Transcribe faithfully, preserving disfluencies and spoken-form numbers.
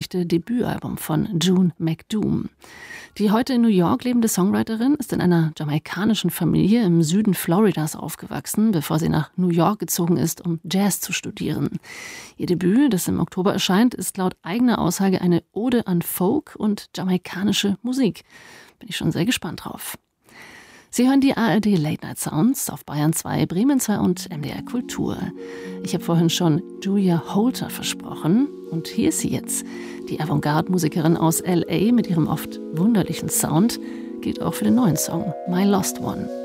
veröffentlichte Debütalbum von June McDoom. Die heute in New York lebende Songwriterin ist in einer jamaikanischen Familie im Süden Floridas aufgewachsen, bevor sie nach New York gezogen ist, um Jazz zu studieren. Ihr Debüt, das im Oktober erscheint, ist laut eigener Aussage eine Ode an Folk und jamaikanische Musik. Bin ich schon sehr gespannt drauf. Sie hören die A R D Late Night Sounds auf Bayern zwei, Bremen zwei und M D R Kultur. Ich habe vorhin schon Julia Holter versprochen und hier ist sie jetzt. Die Avantgarde-Musikerin aus L A mit ihrem oft wunderlichen Sound gilt auch für den neuen Song My Lost One.